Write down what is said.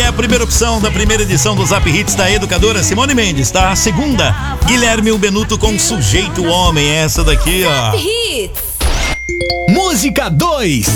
é a primeira opção da primeira edição do Zap Hits da educadora Simone Mendes, tá? A segunda, Guilherme Benuto com Sujeito Homem. Essa daqui, ó. Hits. Música 2.